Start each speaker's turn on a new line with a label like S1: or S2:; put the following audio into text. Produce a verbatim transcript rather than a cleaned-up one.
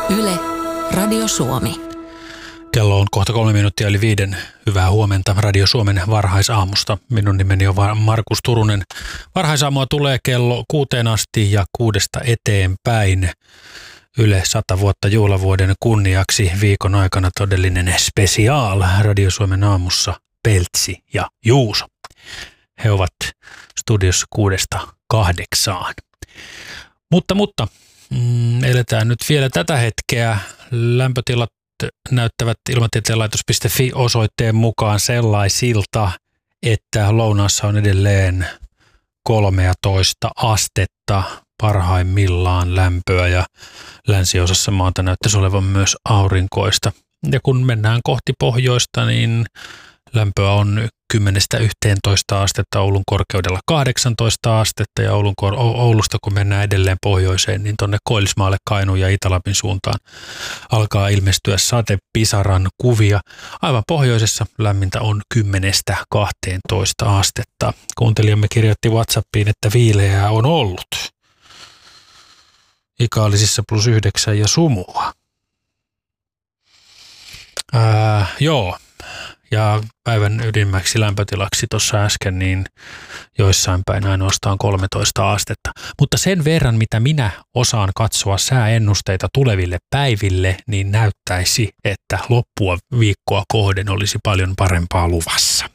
S1: Yle, Radio Suomi.
S2: Kello on kohta kolme minuuttia yli viiden. Hyvää huomenta Radio Suomen varhaisaamusta. Minun nimeni on Markus Turunen. Varhaisaamua tulee kello kuuteen asti ja kuudesta eteenpäin. Yle sata vuotta juhlavuoden kunniaksi viikon aikana todellinen spesiaal Radio Suomen aamussa Peltsi ja Juuso. He ovat studiossa kuudesta kahdeksaan. Mutta, mutta mm, eletään nyt vielä tätä hetkeä. Lämpötilat näyttävät ilmatieteen laitos piste fi osoitteen mukaan sellaisilta, että lounaassa on edelleen kolmetoista astetta parhaimmillaan lämpöä ja länsiosassa maata näyttäisi olevan myös aurinkoista. Ja kun mennään kohti pohjoista, niin lämpöä on kymmenestä yhteentoista astetta, Oulun korkeudella kahdeksantoista astetta ja Oulun, Oulusta kun mennään edelleen pohjoiseen, niin tuonne Koillismaalle, Kainuun ja Itä-Lapin suuntaan alkaa ilmestyä satepisaran kuvia. Aivan pohjoisessa lämmintä on kymmenestä kahteentoista astetta. Kuuntelijamme kirjoitti WhatsAppiin, että viileää on ollut. Ikaalisissa plus yhdeksän ja sumua. Ää, joo. Ja päivän ydimmäksi lämpötilaksi tuossa äsken, niin joissain päin ainoastaan kolmetoista astetta. Mutta sen verran, mitä minä osaan katsoa sääennusteita tuleville päiville, niin näyttäisi, että loppua viikkoa kohden olisi paljon parempaa luvassa.